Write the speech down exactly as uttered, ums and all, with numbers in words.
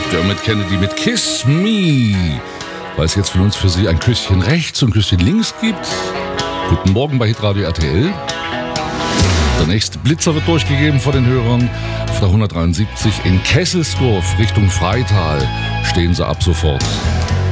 Dermot Kennedy mit Kiss Me. Weil es jetzt von uns für Sie ein Küsschen rechts und ein Küsschen links gibt. Guten Morgen bei Hitradio R T L. Der nächste Blitzer wird durchgegeben vor den Hörern. Auf der hundertdreiundsiebzig in Kesselsdorf Richtung Freital stehen Sie ab sofort.